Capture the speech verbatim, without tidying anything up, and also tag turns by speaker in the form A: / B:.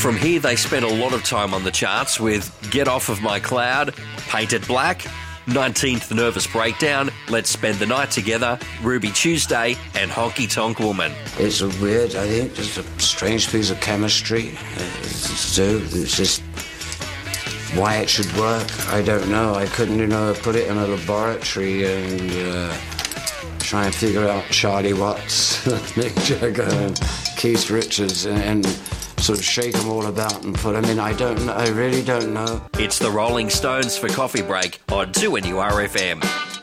A: From here, they spent a lot of time on the charts with Get Off of My Cloud, Painted Black, nineteenth Nervous Breakdown, Let's Spend the Night Together, Ruby Tuesday, and Honky Tonk Woman.
B: It's a weird, I think, just a strange piece of chemistry. So it's just why it should work, I don't know. I couldn't, you know, put it in a laboratory and uh, try and figure out Charlie Watts, Mick Jagger, and Keith Richards, and, and sort of shake them all about and put them in. I don't know. I really don't know.
A: It's the Rolling Stones for Coffee Break on two N U R F M.